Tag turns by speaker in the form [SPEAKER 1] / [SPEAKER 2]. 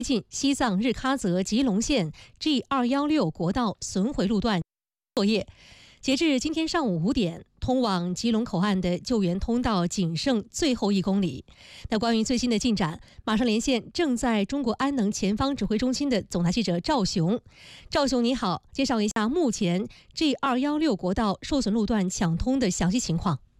[SPEAKER 1] 近西藏日喀则吉隆县 G216 国道损毁路段作业。截至今天上午5点，通往吉隆口岸的救援通道仅剩最后1公里。那关于最新的进展，马上连线正在中国安能前方指挥中心的总台记者赵雄。赵雄你好，介绍一下目前 G216 国道受损路段抢通的详细情况。